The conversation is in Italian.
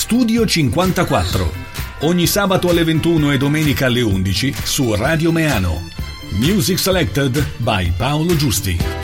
Studio 54, ogni sabato alle 21 e domenica alle 11 su Radio Meano. Music selected by Paolo Giusti.